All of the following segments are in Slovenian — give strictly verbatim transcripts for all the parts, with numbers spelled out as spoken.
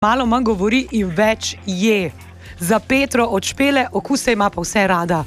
malo manj govori in več je. Za Petro od Špele, okuse ima pa vse rada.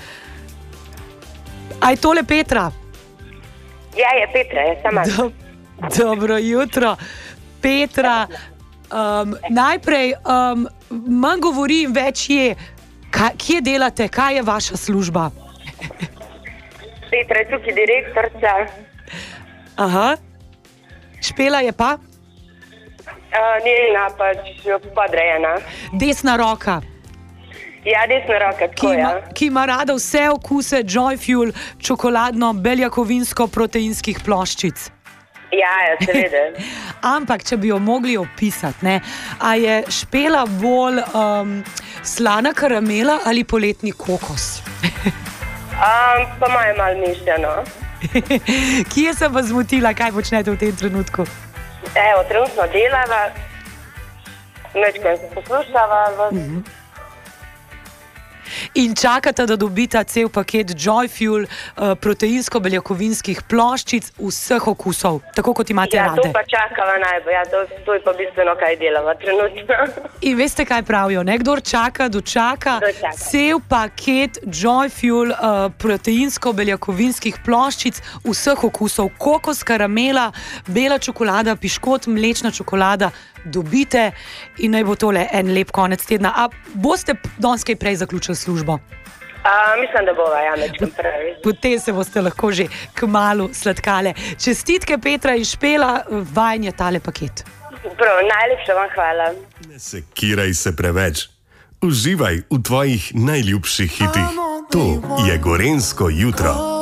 A je tole Petra? Ja, je Petra, je sama. Do, dobro jutro. Petra, um, najprej um, manj govori in več je. Ka, kje delate? Kaj je vaša služba? Petra je tukaj direktorca. Aha. Špela je pa? Uh, njena pač podrejena. Desna roka. Ja, desna roka, tako ki ima, ja. ki ima rada vse okuse Joyfuel, čokoladno, beljakovinsko, proteinskih ploščic. Ja, ja, seveda. Ampak, če bi jo mogli opisati, ne, a je Špela bolj um, slana karamela ali poletni kokos? um, pa malo malo mišljeno. Kje sem vas zmotila, kaj počnete v tem trenutku? Evo, trenutno delava, večkrat se poslušava. Mm-hmm. In čakate, da dobita cel paket Joyfuel, uh, proteinsko-beljakovinskih ploščic vseh okusov, tako kot imate ja, rade. Ja, to pa čakava najbolj, ja, to, to je pa bistveno, kaj delava trenutno. In veste, kaj pravijo, ne? Kdor čaka, dočaka, dočaka. Cel paket Joyfuel, uh, proteinsko-beljakovinskih ploščic vseh okusov, kokos, karamela, bela čokolada, piškot, mlečna čokolada, dobite in naj bo tole en lep konec tedna. A boste danes kaj prej zaključili službo? A, mislim, da bova, ja, nečem pravi. Potem se boste lahko že kmalu sladkale. Čestitke Petra in Špela, vajen je tale paket. Prav, najlepša vam hvala. Ne sekiraj se preveč. Uživaj v tvojih najljubših hitih. To je Gorenjsko jutro.